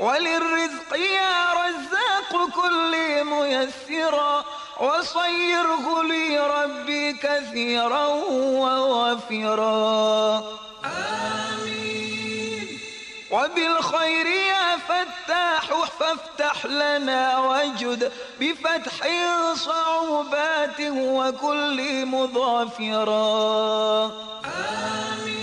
وللرزق يا رزاق كل ميسرا وصيره لي ربي كثيرا ووافرا آمين. وبالخير يا فتاح فافتح لنا وجد بفتح صعوبات وكل مظافرا آمين.